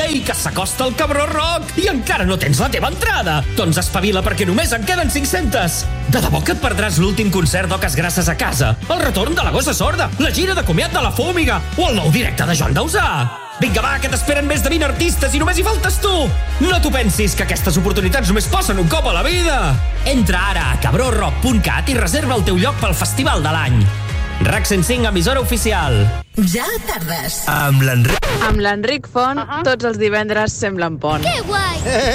Ei, que s'acosta el Cabró Rock i encara no tens la teva entrada. Doncs espavila perquè només en queden 500. De debò que et perdràs l'últim concert d'Oques Grasses a casa, el retorn de la Gossa Sorda, la gira de comiat de la Fúmiga o el nou directe de Joan Dausà. Vinga, va, que t'esperen més de 20 artistes i només hi faltes tu. No t'ho pensis, que aquestes oportunitats només passen un cop a la vida. Entra ara a cabrorock.cat i reserva el teu lloc pel festival de l'any. RAC 105, emissora oficial. Ja tardes. Amb l'Enric Font, tots els divendres semblen pont. Que guai!